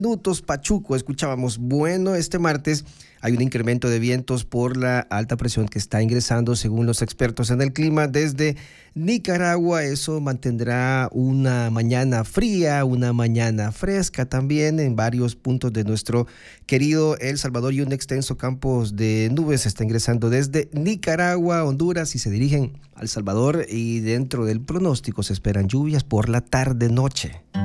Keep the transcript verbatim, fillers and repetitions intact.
minutos. Pachuco, escuchábamos. Bueno, este martes hay un incremento de vientos por la alta presión que está ingresando, según los expertos en el clima, desde Nicaragua. Eso mantendrá una mañana fría, una mañana fresca también en varios puntos de nuestro querido El Salvador, y un extenso campo de nubes está ingresando desde Nicaragua, Honduras, y se dirigen al Salvador, y dentro del pronóstico se esperan lluvias por la tarde-noche.